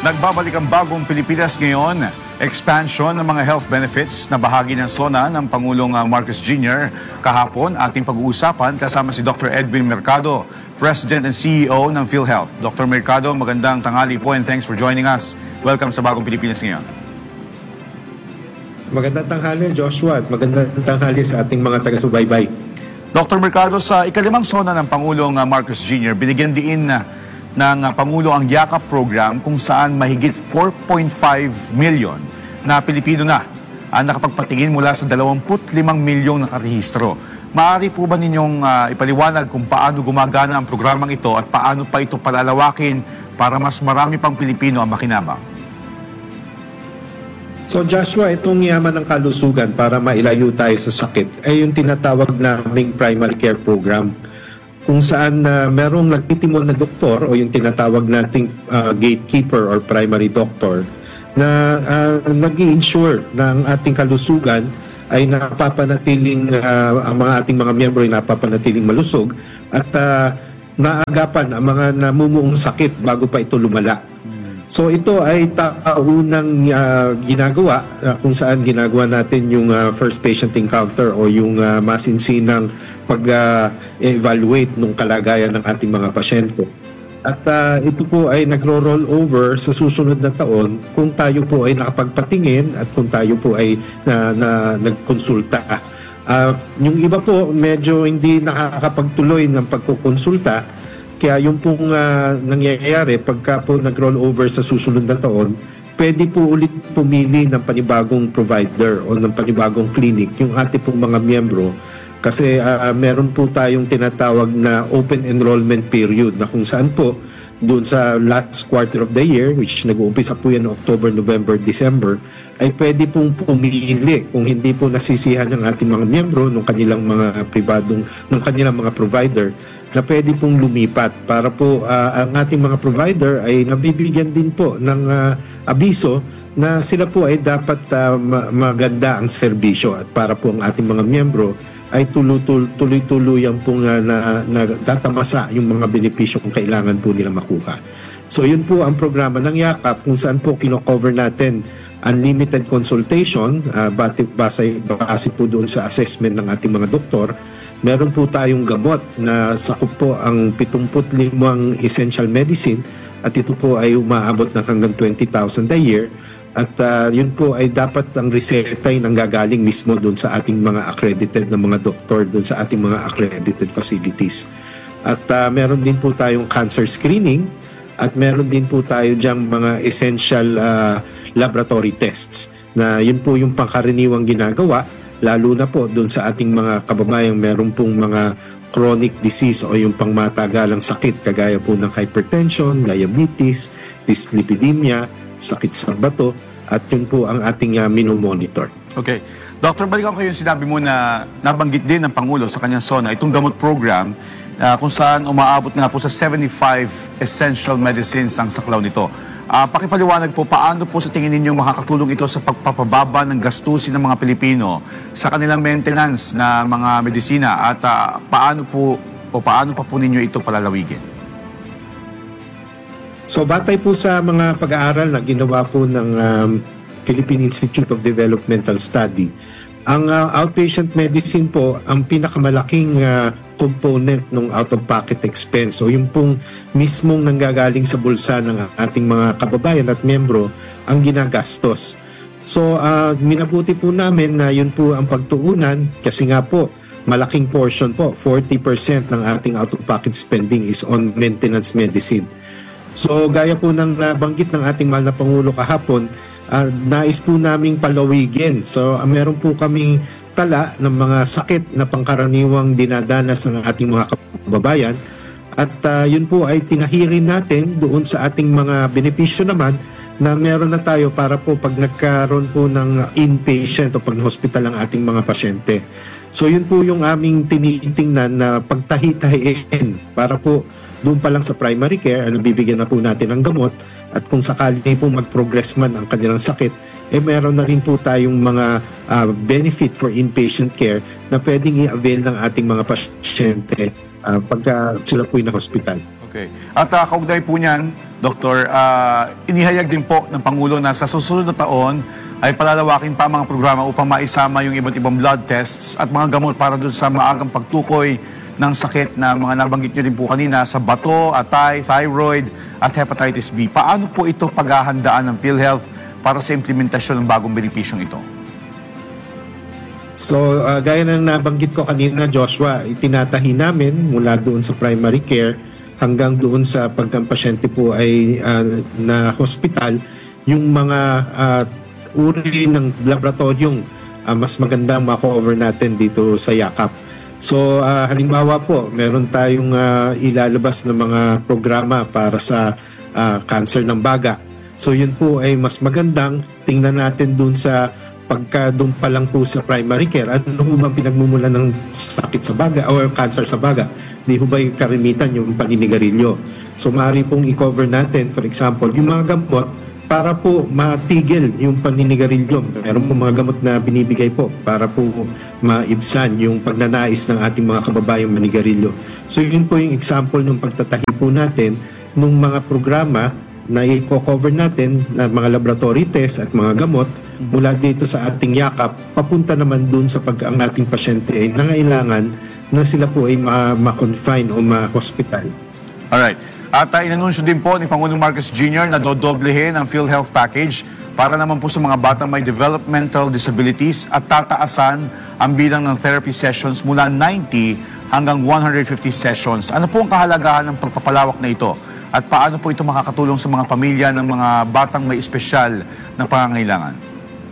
Nagbabalik ang bagong Pilipinas ngayon. Expansion ng mga health benefits na bahagi ng SONA ng Pangulong Marcos Jr. Kahapon, ating pag-uusapan kasama si Dr. Edwin Mercado, President and CEO ng PhilHealth. Dr. Mercado, magandang tanghali po and thanks for joining us. Welcome sa bagong Pilipinas ngayon. Magandang tanghali, Joshua, at magandang tanghali sa ating mga taga-subaybay. Dr. Mercado, sa ikalimang SONA ng Pangulong Marcos Jr., binigyan diin ng Pangulo ang YAKAP program kung saan mahigit 4.5 million na Pilipino na ang nakapagpatingin mula sa 25 milyong nakarehistro. Maaari po ba ninyong ipaliwanag kung paano gumagana ang programang ito at paano pa ito palalawakin para mas marami pang Pilipino ang makinabang? So Joshua, itong yaman ng kalusugan para mailayo tayo sa sakit ay yung tinatawag naming primary care program, kung saan merong nagtitimol na doktor o yung tinatawag nating gatekeeper or primary doctor na nag-i-ensure na ang ating kalusugan ay napapanatiling, ang mga ating mga miyembro ay napapanatiling malusog at naagapan ang mga namumuong sakit bago pa ito lumala. So ito ay taunang ginagawa kung saan ginagawa natin yung first patient encounter o yung masinsinang pag-evaluate ng kalagayan ng ating mga pasyente. At ito po ay nagro-roll over sa susunod na taon kung tayo po ay nakapagpatingin at kung tayo po ay nagkonsulta. Yung iba po medyo hindi nakakapagtuloy ng pagkukonsulta. Kaya yung pong nangyayari pagka po nag-roll over sa susunod na taon, pwede po ulit pumili ng panibagong provider o ng panibagong clinic yung ating pong mga miyembro. Kasi meron po tayong tinatawag na open enrollment period na kung saan po doon sa last quarter of the year, which nag-uumpisa po yan October, November, December, ay pwede pong pumili kung hindi po nasisihan ng ating mga miyembro ng kanilang mga pribadong, ng kanilang mga provider na pwede pong lumipat para po ang ating mga provider ay nabibigyan din po ng abiso na sila po ay dapat maganda ang serbisyo at para po ang ating mga miyembro ay tuloy-tuluyang pong natatamasa yung mga benepisyo kung kailangan po nila makuha. So yun po ang programa ng YAKAP kung saan po kino-cover natin unlimited consultation base po doon sa assessment ng ating mga doktor. Meron po tayong gamot na sakop po ang 75 essential medicine at ito po ay umaabot ng hanggang 20,000 a year. At yun po ay dapat ang reseta ay nanggagaling mismo doon sa ating mga accredited na mga doktor doon sa ating mga accredited facilities. At meron din po tayong cancer screening at meron din po tayo diyang mga essential laboratory tests na yun po yung pangkaraniwang ginagawa lalo na po doon sa ating mga kababayang meron pong mga chronic disease o yung pangmatagalang sakit kagaya po ng hypertension, diabetes, dyslipidemia, sakit sa bato, at yun po ang ating minomonitor. Okay. Dr. balikan ko yung sinabi mo na nabanggit din ng Pangulo sa kanyang SONA, itong gamot program kung saan umaabot nga po sa 75 essential medicines ang saklaw nito. Pakipaliwanag po, paano po sa tingin ninyo makakatulong ito sa pagpapababa ng gastusin ng mga Pilipino sa kanilang maintenance na mga medisina at paano pa po ninyo ito palalawigin? So batay po sa mga pag-aaral na ginawa po ng Philippine Institute of Developmental Study, ang outpatient medicine po ang pinakamalaking component ng out-of-pocket expense o yung pong mismong nanggagaling sa bulsa ng ating mga kababayan at miyembro ang ginagastos. So minabuti po namin na yun po ang pagtuunan kasi nga po malaking portion po, 40% ng ating out-of-pocket spending is on maintenance medicine. So gaya po ng nabanggit ng ating mahal na Pangulo kahapon, nais po naming palawigin. So meron po kaming tala ng mga sakit na pangkaraniwang dinadanas ng ating mga kababayan at yun po ay tinahirin natin doon sa ating mga benepisyo naman na meron na tayo para po pag nagkaroon po ng inpatient o pag-hospital ang ating mga pasyente. So yun po yung aming tinitingnan na pagtahi-tahiin para po doon pa lang sa primary care, bibigyan na po natin ng gamot at kung sakali po mag-progress man ang kanilang sakit, meron na rin po tayong mga benefit for inpatient care na pwedeng i-avail ng ating mga pasyente pagka sila po na hospital. Okay. At kaugnay po niyan, Doktor, inihayag din po ng Pangulo na sa susunod na taon ay palalawakin pa ang mga programa upang maisama yung iba't ibang blood tests at mga gamot para doon sa maagang pagtukoy ng sakit na mga nabanggit nyo rin po kanina sa bato, atay, thyroid at hepatitis B. Paano po ito paghahandaan ng PhilHealth para sa implementasyon ng bagong benepisyong ito? So, gaya ng nabanggit ko kanina, Joshua, itinatahi namin mula doon sa primary care hanggang doon sa pag ang pasyente po ay na hospital, yung mga uri ng laboratoryong mas magandang ma-cover natin dito sa yakap. So, halimbawa po, meron tayong ilalabas na mga programa para sa cancer ng baga. So, yun po ay mas magandang tingnan natin doon sa pagka doon pa lang po sa primary care, ano ho bang pinagmumulan ng sakit sa baga or cancer sa baga? Di ho ba yung karimitan yung paninigarilyo? So maaari pong i-cover natin, for example, yung mga gamot para po matigil yung paninigarilyo. Meron po mga gamot na binibigay po para po maibsan yung pagnanais ng ating mga kababayang manigarilyo. So yun po yung example ng pagtatahi po natin ng mga programa na i-cover natin na mga laboratory test at mga gamot mula dito sa ating yakap, papunta naman dun sa pag ang ating pasyente ay nangailangan na sila po ay ma-confine o ma-hospital. Alright. At inanunsyo din po ni Pangulong Marcos Jr. na dodoblehin ang PhilHealth package para naman po sa mga batang may developmental disabilities at tataasan ang bilang ng therapy sessions mula 90 hanggang 150 sessions. Ano po ang kahalagahan ng pagpapalawak na ito? At paano po ito makakatulong sa mga pamilya ng mga batang may espesyal na pangangailangan?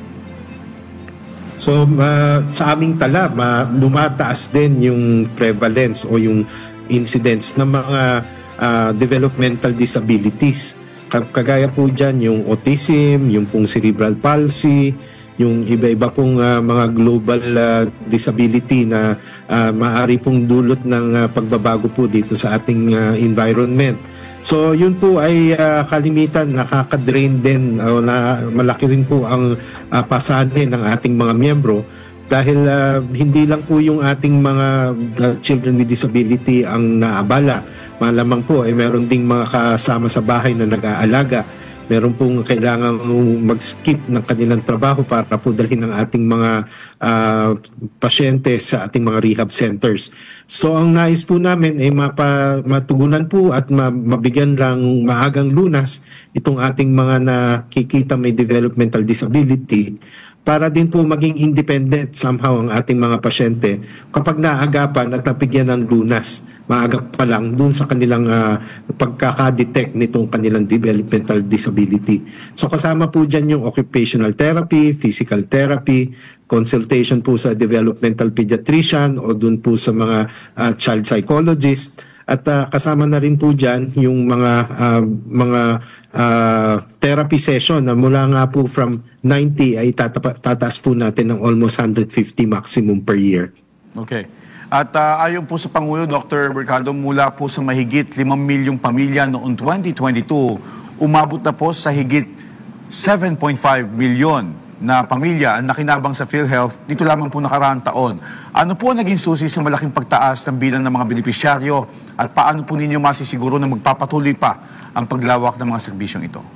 So, sa aming tala, lumataas din yung prevalence o yung incidence ng mga developmental disabilities. Kagaya po dyan yung autism, yung pong cerebral palsy, yung iba-iba pong mga global disability na maaari pong dulot ng pagbabago po dito sa ating environment. So yun po ay kalimitan nakaka-drain din o na malaki rin po ang pasanin ng ating mga miyembro dahil hindi lang po yung ating mga children with disability ang naabala. Malamang po ay meron ding mga kasama sa bahay na nag-aalaga. Meron pong kailangan mag-skip ng kanilang trabaho para po dalhin ang ating mga pasyente sa ating mga rehab centers. So ang nais po namin ay matugunan po at mabigyan lang maagang lunas itong ating mga nakikita may developmental disability para din po maging independent somehow ang ating mga pasyente kapag naagapan at napigyan ng lunas maaga pa lang dun sa kanilang pagkakadetect nitong kanilang developmental disability. So kasama po dyan yung occupational therapy, physical therapy, consultation po sa developmental pediatrician o dun po sa mga child psychologist. At kasama na rin po dyan yung mga therapy session na mula nga po from 90 ay tataas po natin ng almost 150 maximum per year. Okay. At ayon po sa Pangulo, Dr. Mercado, mula po sa mahigit 5 milyong pamilya noong 2022, umabot na po sa higit 7.5 milyon na pamilya ang nakinabang sa PhilHealth dito lamang po nakaraang taon. Ano po naging susi sa malaking pagtaas ng bilang ng mga benepisyaryo at paano po ninyo masisiguro na magpapatuloy pa ang paglawak ng mga serbisyong ito?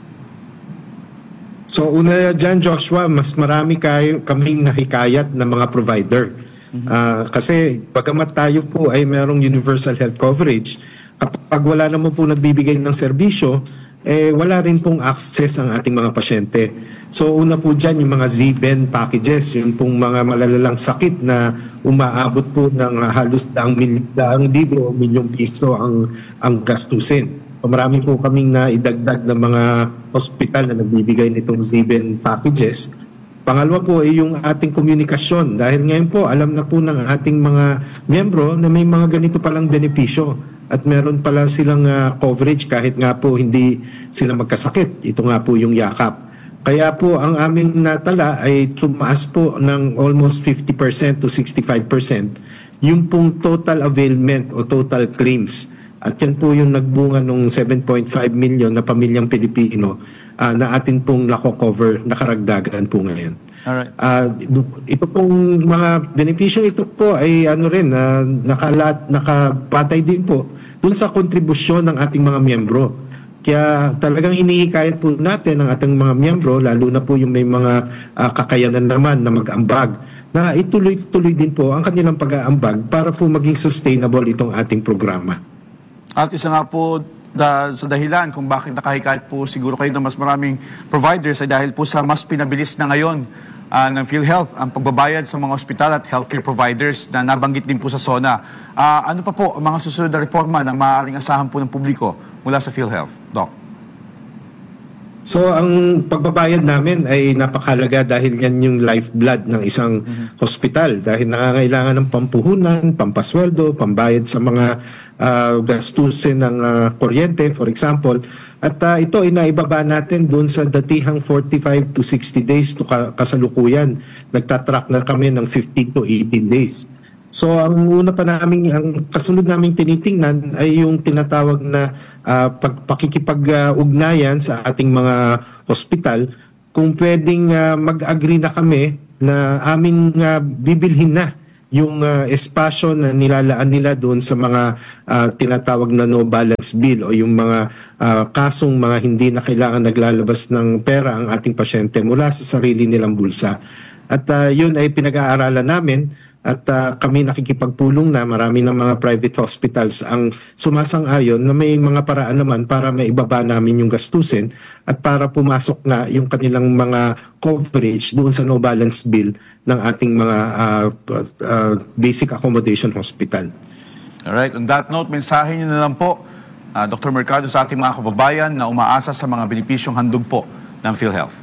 So una dyan, Joshua, mas marami kaming nahikayat ng mga provider. Kasi bagamat tayo po ay merong universal health coverage, kapag wala naman po nagbibigay ng serbisyo, wala rin pong access ang ating mga pasyente. So una po dyan yung mga ZBEN packages, yung pong mga malalalang sakit na umaabot po ng halos daang libo o milyong piso ang gastusin. So marami po kaming naidagdag ng mga hospital na nagbibigay nitong ZBEN packages. Pangalawa po ay yung ating komunikasyon dahil ngayon po alam na po ng ating mga miyembro na may mga ganito palang benepisyo at meron pala silang coverage kahit nga po hindi sila magkasakit. Ito nga po yung yakap. Kaya po ang aming natala ay tumaas po ng almost 50% to 65% yung pong total availment o total claims. At yan po yung nagbunga ng 7.5 million na pamilyang Pilipino na atin pong nako-cover, nakaragdagan po ngayon. Alright. Ito pong mga benepisyo, ito po ay nakapatay din po dun sa kontribusyon ng ating mga miyembro. Kaya talagang hinihikayat po natin ang ating mga miyembro, lalo na po yung may mga kakayanan naman na mag-ambag, na ituloy-tuloy din po ang kanilang pag-aambag para po maging sustainable itong ating programa. At isa nga po sa dahilan kung bakit nakahikayat po siguro kayo ng mas maraming providers ay dahil po sa mas pinabilis na ngayon ng PhilHealth ang pagbabayad sa mga ospital at healthcare providers na nabanggit din po sa SONA. Ano pa po ang mga susunod na reforma na maaaring asahan po ng publiko mula sa PhilHealth, Doc? So ang pagbabayad namin ay napakahalaga dahil yan yung lifeblood ng isang hospital dahil nangangailangan ng pampuhunan, pampasweldo, pambayad sa mga gastusin ng kuryente, for example. At ito ay naibaba natin doon sa datihang 45 to 60 days to kasalukuyan. Nagtatrack na kami ng 15 to 18 days. So ang una pa namin, ang kasunod naming tinitingnan ay yung tinatawag na pakikipag-ugnayan sa ating mga hospital kung pwedeng mag-agree na kami na aming bibilhin na yung espasyo na nilalaan nila doon sa mga tinatawag na no balance bill o yung mga kasong mga hindi na kailangan naglalabas ng pera ang ating pasyente mula sa sarili nilang bulsa. At yun ay pinag-aaralan namin. At kami nakikipagpulong na marami ng mga private hospitals ang sumasang-ayon na may mga paraan naman para maibaba namin yung gastusin at para pumasok nga yung kanilang mga coverage doon sa no balance bill ng ating mga basic accommodation hospital. Alright, on that note, mensahe niyo na lang po, Dr. Mercado, sa ating mga kababayan na umaasa sa mga benepisyong handog po ng PhilHealth.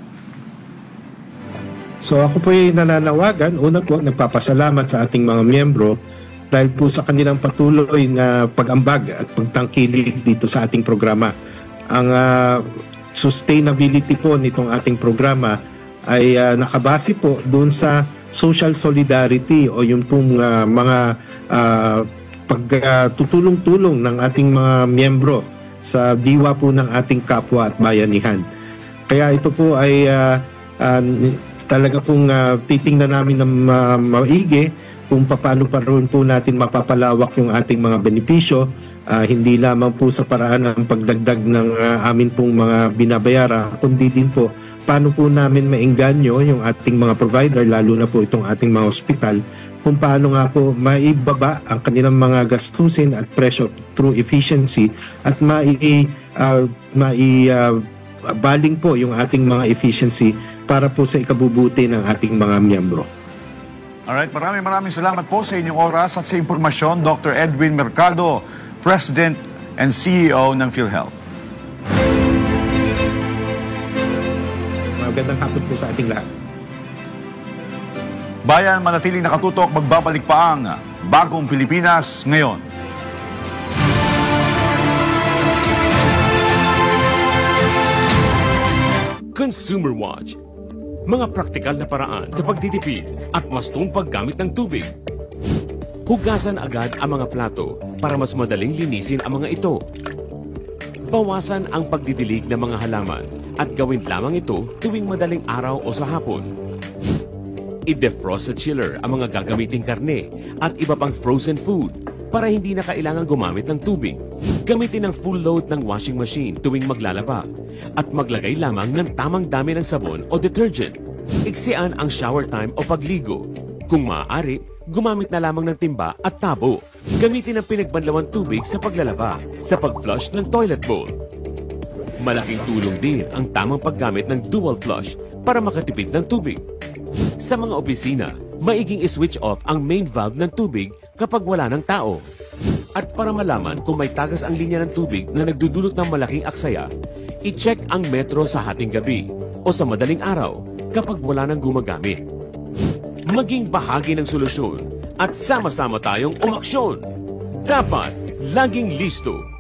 So ako po ay nananawagan, una po nagpapasalamat sa ating mga miyembro dahil po sa kanilang patuloy na pag-ambag at pagtangkilik dito sa ating programa. Ang sustainability po nitong ating programa ay nakabase po doon sa social solidarity o yung pong mga pagtutulong-tulong ng ating mga miyembro sa diwa po ng ating kapwa at bayanihan. Kaya ito po ay talaga pong titingnan namin ng maigi kung paano pa rin po natin mapapalawak yung ating mga benepisyo, hindi lamang po sa paraan ng pagdagdag ng amin pong mga binabayaran, kundi din po paano po namin maengganyo yung ating mga provider, lalo na po itong ating mga ospital, kung paano nga po maibaba ang kanilang mga gastusin at presyo through efficiency at baling po yung ating mga efficiency para po sa ikabubuti ng ating mga miyembro. Alright, maraming salamat po sa inyong oras at sa impormasyon, Dr. Edwin Mercado, President and CEO ng PhilHealth. Magandang hapon po sa ating lahat. Bayan, manatiling nakatutok, magbabalik pa ang Bagong Pilipinas ngayon. Consumer Watch. Mga praktikal na paraan sa pagtitipid at wastong paggamit ng tubig. Hugasan agad ang mga plato para mas madaling linisin ang mga ito. Bawasan ang pagdidilig ng mga halaman at gawin lamang ito tuwing madaling araw o sa hapon. I-defrost sa chiller ang mga gagamiting karne at iba pang frozen food para hindi na kailangan gumamit ng tubig. Gamitin ang full load ng washing machine tuwing maglalaba at maglagay lamang ng tamang dami ng sabon o detergent. Iksian ang shower time o pagligo. Kung maaari, gumamit na lamang ng timba at tabo. Gamitin ang pinagbanlawang tubig sa paglalaba, sa pag-flush ng toilet bowl. Malaking tulong din ang tamang paggamit ng dual flush para makatipid ng tubig. Sa mga opisina, maiging i-switch off ang main valve ng tubig kapag wala ng tao. At para malaman kung may tagas ang linya ng tubig na nagdudulot ng malaking aksaya, i-check ang metro sa hating gabi o sa madaling araw kapag wala nang gumagamit. Maging bahagi ng solusyon at sama-sama tayong umaksyon. Dapat laging listo